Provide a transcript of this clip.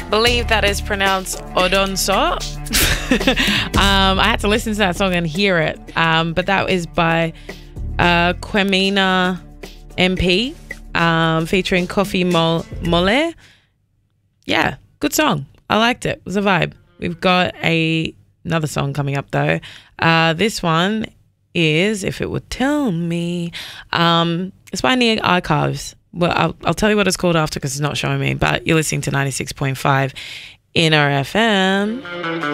believe that is pronounced Odonso. I had to listen to that song and hear it. But that is by Kwemina MP featuring Kofi Mole. Yeah, good song. I liked it. It was a vibe. We've got another song coming up though. This one is If It Would Tell Me. It's by Near Archives. Well, I'll tell you what it's called after because it's not showing me. But you're listening to 96.5 Inner FM.